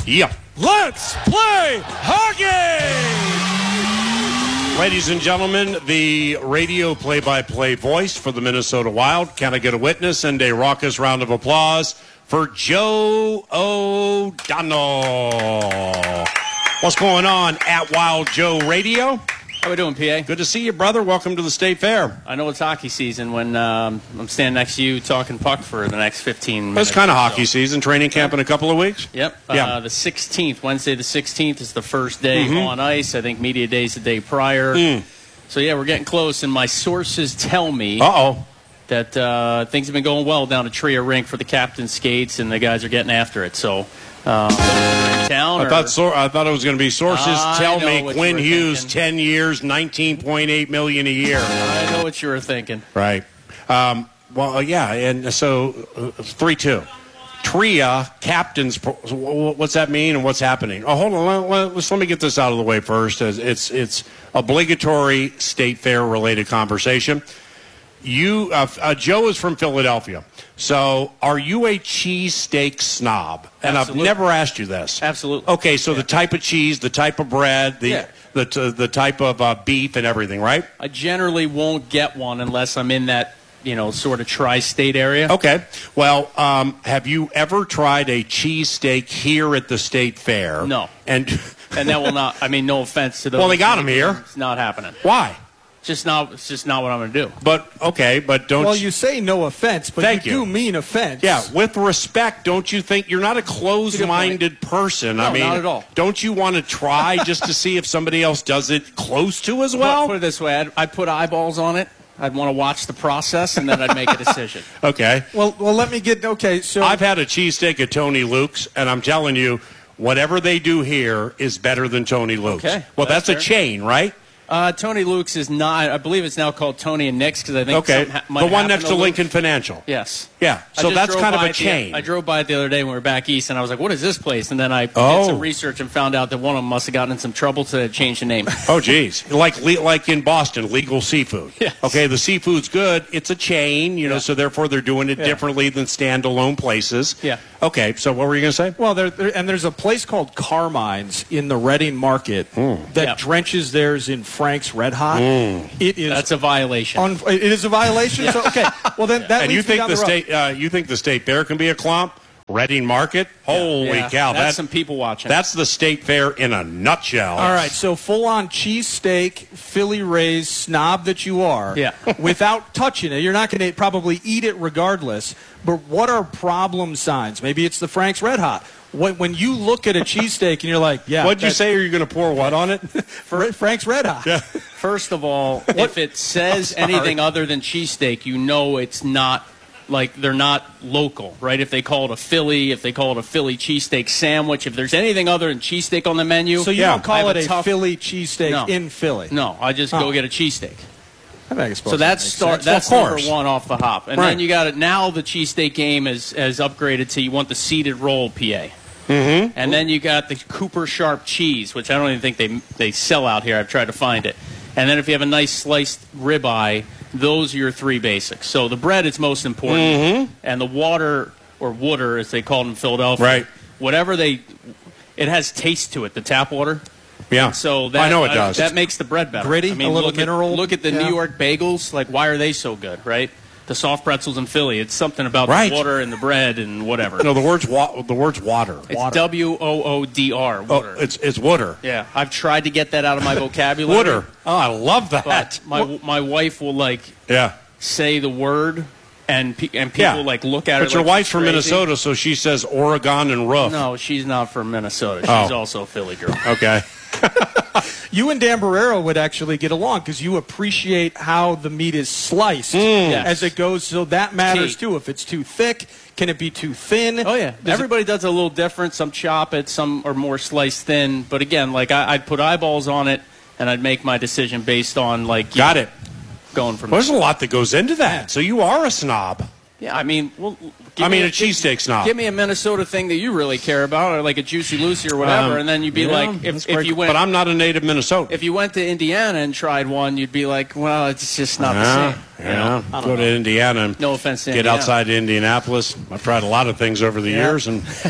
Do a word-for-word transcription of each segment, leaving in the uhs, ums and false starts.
Yeah. Let's play hockey! Ladies and gentlemen, the radio play-by-play voice for the Minnesota Wild. Can I get a witness and a raucous round of applause for Joe O'Donnell? What's going on at Wild Joe Radio? How we doing, P A? Good to see you, brother. Welcome to the State Fair. I know it's hockey season when um, I'm standing next to you talking puck for the next fifteen minutes. It's kind of hockey so. season. Training camp in a couple of weeks. Yep. Yeah. Uh, the sixteenth, Wednesday the sixteenth is the first day Mm-hmm. on ice. I think media day's the day prior. Mm. So, yeah, we're getting close, and my sources tell me Uh-oh. that uh, things have been going well down at Tria Rink for the captain skates, and the guys are getting after it. So, uh, in town. I or, thought so, I thought it was going to be sources I tell know me what Quinn you were Hughes, thinking. ten years, nineteen point eight million dollars a year. I know what you were thinking. Right. Um, well, uh, yeah, and so uh, three two. Tria, captains, what's that mean and what's happening? Oh, hold on. Let, let's, let me get this out of the way first. It's, it's obligatory State Fair-related conversation. You, uh, uh, Joe is from Philadelphia. So are you a cheesesteak snob? And Absolutely. I've never asked you this. Absolutely. Okay, so Yeah. the type of cheese, the type of bread, the Yeah. the, t- the type of uh, beef and everything, right? I generally won't get one unless I'm in that, you know, sort of tri-state area. Okay. Well, um, have you ever tried a cheesesteak here at the State Fair? No. And And that will not, I mean, no offense to those. Well, they got 'em here. It's not happening. why? Just not, it's just not what I'm going to do. But okay, but don't. Well, you say no offense, but Thank you, you. do mean offense. Yeah, with respect, don't you think you're not a closed-minded person? I No, mean, not at all. Don't you want to try just to see if somebody else does it close to as well? Well, put it this way, I'd, I'd put eyeballs on it. I'd want to watch the process, and then I'd make a decision. Okay. Well, well, let me get okay. So I've had a cheesesteak at Tony Luke's, and I'm telling you, whatever they do here is better than Tony Luke's. Okay, Well, that's that's, a fair. chain, right? Uh, Tony Luke's is not, I believe it's now called Tony and Nick's, because I think Okay. something ha- might The one happen next to Luke's. Lincoln Financial. Yes. Yeah. I So just that's drove kind of by a it the- chain. I drove by it the other day when we were back east, and I was like, what is this place? And then I Oh. did some research and found out that one of them must have gotten in some trouble to change the name. Oh, geez. Like le- like in Boston, legal seafood. Yes. Okay, the seafood's good. It's a chain, you know, Yeah. so therefore they're doing it Yeah. differently than standalone places. Yeah. Okay, so what were you going to say? Well, there, there and there's a place called Carmine's in the Reading Market Hmm. that Yeah. drenches theirs in Frank's Red Hot. It is That's a violation. un- it is a violation. So okay, well then that And leads you me think down the road. state uh, you think the State Fair can be a clump? Reading Market? Holy Yeah, cow. That's That, some people watching. that's the State Fair in a nutshell. All right, so full on cheesesteak, Philly raised snob that you are. Yeah. Without touching it, you're not going to probably eat it regardless. But what are problem signs? Maybe it's the Frank's Red Hot. When, when you look at a cheesesteak and you're like, yeah, What'd you that's say? Are you going to pour what on it? Fr- Frank's Red Hot. Yeah. First of all, if it says I'm sorry. anything other than cheesesteak, you know it's not, like, they're not local, right? If they call it a Philly, if they call it a Philly cheesesteak sandwich, if there's anything other than cheesesteak on the menu, So you Yeah. don't I call have it a a tough- Philly cheesesteak No. in Philly? no, I just Oh. go get a cheesesteak. I think I suppose So that that's makes start. sense. That's Of course. number one off the hop, and Right. then you got it. Now the cheesesteak game is has upgraded to you want the seeded roll, P A. Mm-hmm. And then you got the Cooper Sharp cheese, which I don't even think they they sell out here. I've tried to find it. And then if you have a nice sliced ribeye, those are your three basics. So the bread is most important, Mm-hmm. and the water or water, as they call it in Philadelphia, Right. Whatever they, it has taste to it. The tap water. Yeah. So that, I know it does. That makes the bread better. Gritty, I mean, a little look mineral, At, look at the yeah. New York bagels. Like, why are they so good, right? The soft pretzels in Philly. It's something about Right. the water and the bread and whatever. no, the word's wa- the word's water. It's W O O D R. Oh, Water. it's it's water. yeah, I've tried to get that out of my vocabulary. Water. Oh, I love that. But my my wife will like Yeah. say the word, and pe- and people Yeah. like look at her. But your like wife's she's from crazy. Minnesota, so she says Oregon and roof. No, she's not from Minnesota. She's Oh. also a Philly girl. Okay. You and Dan Barrero would actually get along because you appreciate how the meat is sliced Yes. as it goes. So that matters Key. too. If it's too thick, can it be too thin? Oh yeah, Does it- everybody does it a little different. Some chop it, some are more sliced thin. But again, like I, I'd put eyeballs on it, and I'd make my decision based on like you Got know, it. going from. Well, there's a lot that goes into that. So you are a snob. Yeah, I mean, well, I mean, me a cheesesteak snob. Give me a Minnesota thing that you really care about, or like a Juicy Lucy or whatever, Um, and then you'd be yeah, like, that's if, if great. you went, But I'm not a native Minnesotan. if you went to Indiana and tried one, you'd be like, well, it's just not yeah, the same. you yeah. know? Go to Indiana and No offense to get Indiana. outside Indianapolis. I've tried a lot of things over the Yeah. years, and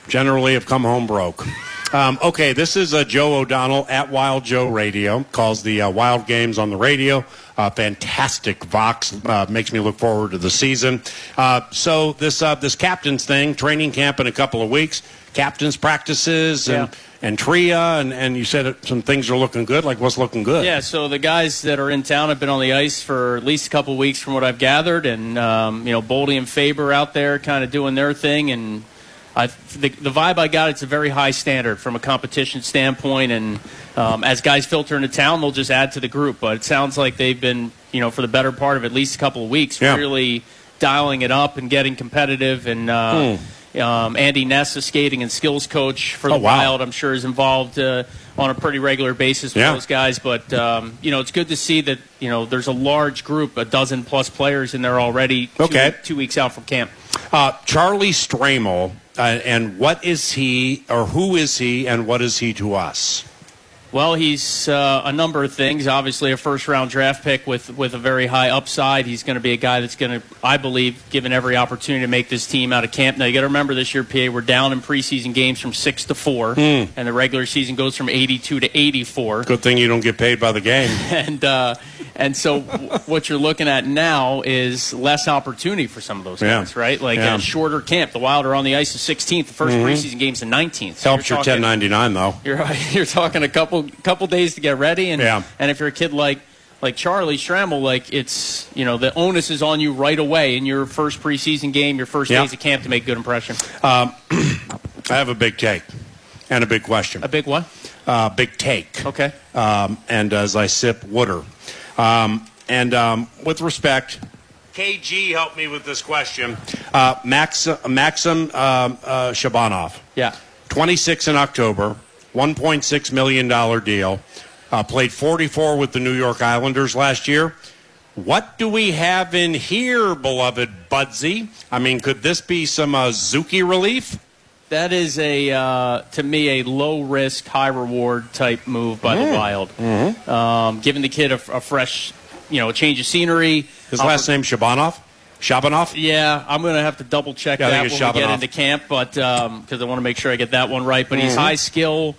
generally have come home broke. Um, okay, this is uh, Joe O'Donnell at Wild Joe Radio. Calls the uh, Wild games on the radio. Uh, fantastic Vox. Uh, makes me look forward to the season. Uh, so this uh, this captain's thing, training camp in a couple of weeks. Captain's practices and, Yeah. and TRIA, and, and you said it, some things are looking good. Like what's looking good? Yeah, so the guys that are in town have been on the ice for at least a couple of weeks from what I've gathered. And, um, you know, Boldy and Faber out there kind of doing their thing. And I, the, the vibe I got, it's a very high standard from a competition standpoint. And um, as guys filter into town, they'll just add to the group. But it sounds like they've been, you know, for the better part of at least a couple of weeks, Yeah. really dialing it up and getting competitive. And uh, Hmm. um, Andy Ness, a skating and skills coach for the Oh, wow. Wild, I'm sure is involved uh, on a pretty regular basis with Yeah. those guys. But, um, you know, it's good to see that, you know, there's a large group, a dozen plus players in there already two, Okay. two weeks out from camp. Uh, Charlie Stramel, uh, and what is he, or who is he, and what is he to us? Well, he's uh, a number of things. Obviously, a first-round draft pick with, with a very high upside. He's going to be a guy that's going to, I believe, given every opportunity to make this team out of camp. Now, you got to remember this year, P A, we're down in preseason games from six to four, Hmm. and the regular season goes from eighty-two to eighty-four. Good thing you don't get paid by the game. And uh, and so w- what you're looking at now is less opportunity for some of those Yeah. guys, right? Like Yeah. a shorter camp. The Wild are on the ice the sixteenth. The 1st preseason game's the nineteenth. So Helps you're your talking- ten ninety-nine, though. You're you're talking a couple couple days to get ready, and Yeah. and if you're a kid like like Charlie Stramel, like it's you know the onus is on you right away in your first preseason game, your first Yeah. days of camp to make a good impression. I have a big take and a big question. A big one. Uh, big take. Okay. Um, and as I sip water. Um, and um, with respect, K G helped me with this question. Uh, Max, Maxim um, uh, Shabanov, Yeah. twenty-six in October, one point six million dollars deal. Uh, played forty-four with the New York Islanders last year. What do we have in here, beloved Budsy? I mean, could this be some uh, Zuki relief? That is a uh, to me a low risk, high reward type move by the Wild. Mm-hmm. Um, giving the kid a, a fresh, you know, a change of scenery. His last name Shabanov? Shabanov? Yeah, I'm going to have to double check Yeah, I that think when it's we get Shabanov. into camp, but because I want to make sure I get that one right. But Mm-hmm. he's high skill.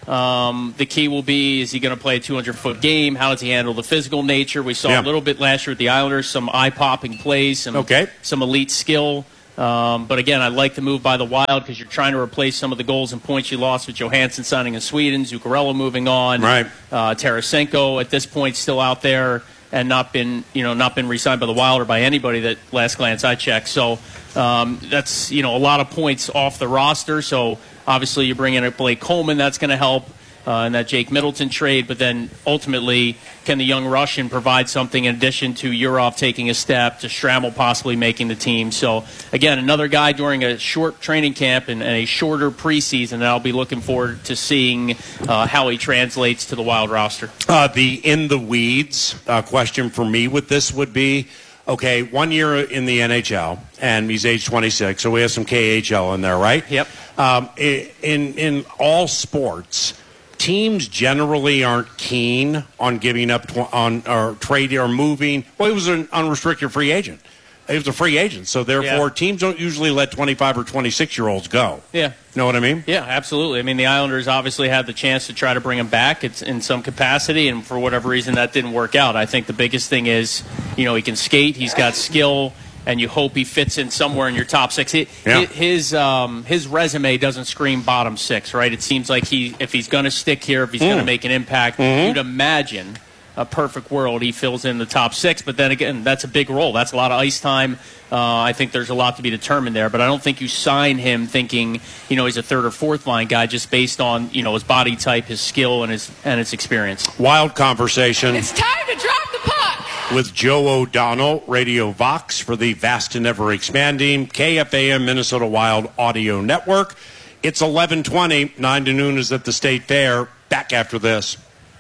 Um, the key will be: is he going to play a two hundred foot game? How does he handle the physical nature? We saw Yeah. a little bit last year with the Islanders, some eye popping plays, some Okay. some elite skill. Um, but again, I like the move by the Wild because you're trying to replace some of the goals and points you lost with Johansson signing in Sweden, Zuccarello moving on, Right. Uh, Tarasenko at this point still out there and not been you know not been re-signed by the Wild or by anybody that last glance I checked. So um, that's you know a lot of points off the roster. So obviously you bring in a Blake Coleman, that's going to help. Uh, in that Jake Middleton trade, but then ultimately, can the young Russian provide something in addition to Yurov taking a step, to Stramel possibly making the team? So, again, another guy during a short training camp and, and a shorter preseason, and I'll be looking forward to seeing uh, how he translates to the Wild roster. Uh, the in the weeds uh, question for me with this would be, okay, one year in the N H L, and he's age twenty-six, so we have some K H L in there, right? Yep. Um, i- in in all sports, teams generally aren't keen on giving up tw- on or trading or moving. Well, he was an unrestricted free agent. He was a free agent, so therefore Yeah. teams don't usually let twenty-five or twenty-six year olds go. Yeah. Know what I mean? Yeah, absolutely. I mean, the Islanders obviously had the chance to try to bring him back it's in some capacity, and for whatever reason that didn't work out. I think the biggest thing is, you know, he can skate, he's got skill, and you hope he fits in somewhere in your top six. He, Yeah. His um, his resume doesn't scream bottom six, right? It seems like he, if he's going to stick here, if he's going to make an impact, you'd imagine a perfect world he fills in the top six. But then again, that's a big role. That's a lot of ice time. Uh, I think there's a lot to be determined there. But I don't think you sign him thinking, you know, he's a third or fourth line guy just based on, you know, his body type, his skill, and his and his experience. Wild conversation. It's time to drop the puck. With Joe O'Donnell, Radio Vox for the vast and ever expanding K F A M Minnesota Wild Audio Network. It's eleven twenty, nine to noon is at the State Fair. Back after this.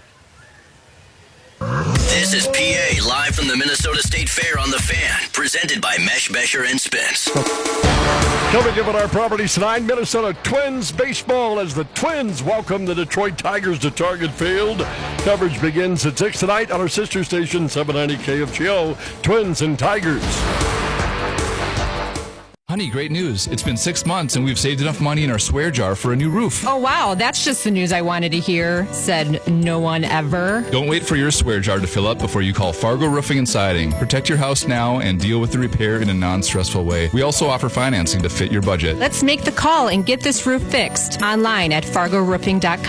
This is P A live from the Minnesota State Fair on the Fan, presented by Mesh Besher and Spence. Coming up on our properties tonight, Minnesota Twins baseball as the Twins welcome the Detroit Tigers to Target Field. Coverage begins at six tonight on our sister station, seven ninety K F G O, Twins and Tigers. Honey, great news. It's been six months and we've saved enough money in our swear jar for a new roof. Oh, wow. That's just the news I wanted to hear, said no one ever. Don't wait for your swear jar to fill up before you call Fargo Roofing and Siding. Protect your house now and deal with the repair in a non-stressful way. We also offer financing to fit your budget. Let's make the call and get this roof fixed online at fargo roofing dot com.